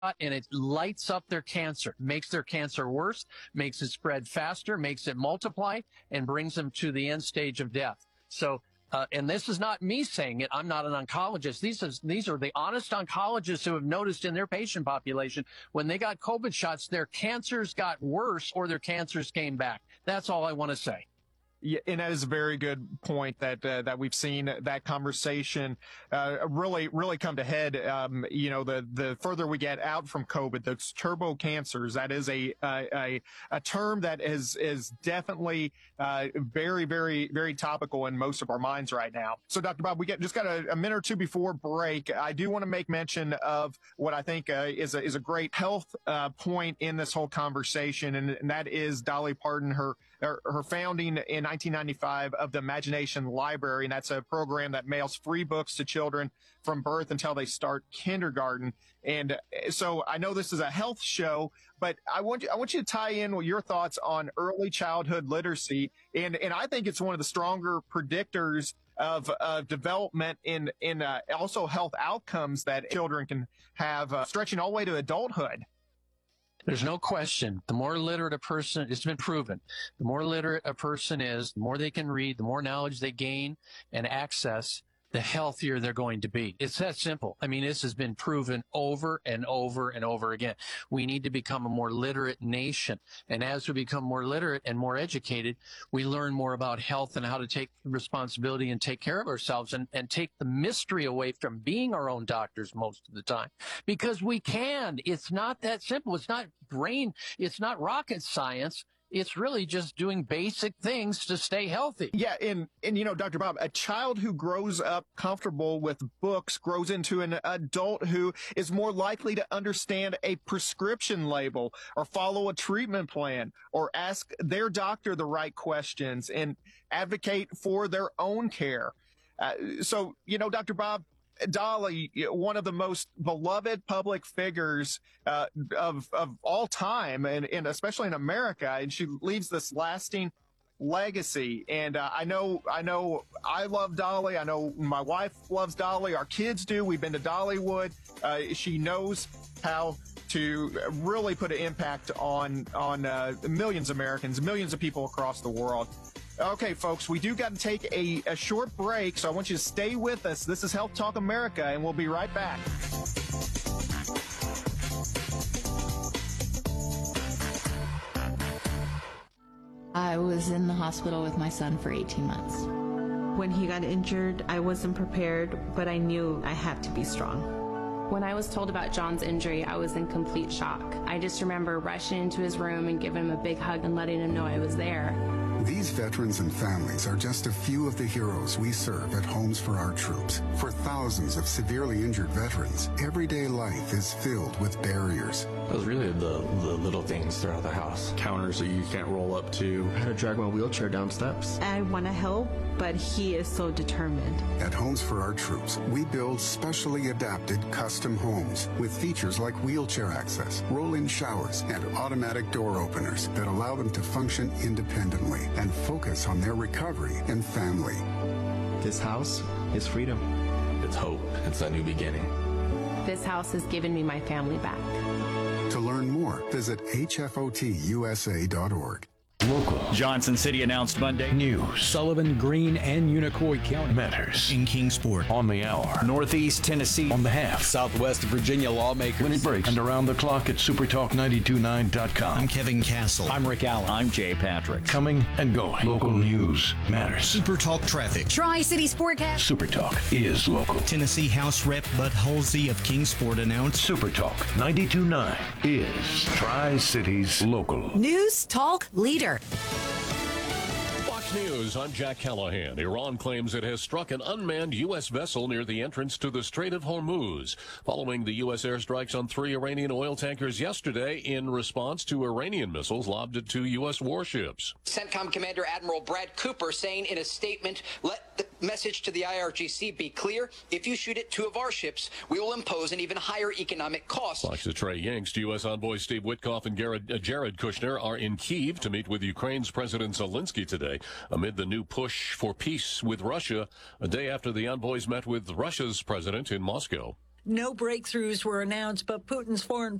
and it lights up their cancer, makes their cancer worse, makes it spread faster, makes it multiply, and brings them to the end stage of death. So, and this is not me saying it. I'm not an oncologist. These are the honest oncologists who have noticed in their patient population, when they got COVID shots, their cancers got worse or their cancers came back. That's all I want to say. Yeah, and that is a very good point that we've seen that conversation really come to head. The further we get out from COVID, those turbo cancers, that is a term that is definitely very, very, very topical in most of our minds right now. So, Dr. Bob, we just got a minute or two before break. I do want to make mention of what I think is a great health point in this whole conversation, and that is Dolly Parton, her founding in 1995 of the Imagination Library, and that's a program that mails free books to children from birth until they start kindergarten. And so I know this is a health show, but I want you to tie in with your thoughts on early childhood literacy, and I think it's one of the stronger predictors of development in also health outcomes that children can have, stretching all the way to adulthood. There's no question. The more literate a person, it's been proven, the more literate a person is, the more they can read, the more knowledge they gain and access, the healthier they're going to be. It's that simple. I mean, this has been proven over and over and over again. We need to become a more literate nation. And as we become more literate and more educated, we learn more about health and how to take responsibility and take care of ourselves and take the mystery away from being our own doctors most of the time. Because we can. It's not that simple. It's not it's not rocket science. It's really just doing basic things to stay healthy. Yeah, and Dr. Bob, a child who grows up comfortable with books grows into an adult who is more likely to understand a prescription label or follow a treatment plan or ask their doctor the right questions and advocate for their own care. So, Dr. Bob, Dolly, one of the most beloved public figures of all time, and especially in America, and she leaves this lasting legacy. And I know I love Dolly. I know my wife loves Dolly. Our kids do. We've been to Dollywood. She knows how to really put an impact on millions of Americans, millions of people across the world. Okay, folks, we do got to take a short break, so I want you to stay with us. This is Health Talk America, and we'll be right back. I was in the hospital with my son for 18 months. When he got injured, I wasn't prepared, but I knew I had to be strong. When I was told about John's injury, I was in complete shock. I just remember rushing into his room and giving him a big hug and letting him know I was there. These veterans and families are just a few of the heroes we serve at Homes for Our Troops. For thousands of severely injured veterans, everyday life is filled with barriers. It was really the little things throughout the house. Counters that you can't roll up to. I had to drag my wheelchair down steps. I want to help, but he is so determined. At Homes for Our Troops, we build specially adapted custom homes with features like wheelchair access, roll-in showers, and automatic door openers that allow them to function independently and focus on their recovery and family. This house is freedom. It's hope. It's a new beginning. This house has given me my family back. To learn more, visit hfotusa.org. Local. Johnson City announced Monday. News. Sullivan, Greene, and Unicoi County matters. In Kingsport. On the hour. Northeast Tennessee. On the half. Southwest Virginia lawmakers. When it breaks. And around the clock at supertalk929.com. I'm Kevin Castle. I'm Rick Allen. I'm Jay Patrick. Coming and going. Local news matters. Supertalk traffic. Tri-City Sportcast. Supertalk is local. Tennessee House Rep Bud Halsey of Kingsport announced Supertalk 92.9 is Tri-Cities local. News Talk Leader. Fox News, I'm Jack Callahan. Iran claims it has struck an unmanned U.S. vessel near the entrance to the Strait of Hormuz, following the U.S. airstrikes on 3 Iranian oil tankers yesterday in response to Iranian missiles lobbed at 2 U.S. warships. CENTCOM Commander Admiral Brad Cooper saying in a statement, let the message to the IRGC be clear. If you shoot at 2 of our ships, we will impose an even higher economic cost. Fox's Trey Yingst, U.S. envoys Steve Witkoff and Jared Kushner are in Kyiv to meet with Ukraine's President Zelensky today amid the new push for peace with Russia, a day after the envoys met with Russia's president in Moscow. No breakthroughs were announced, but Putin's foreign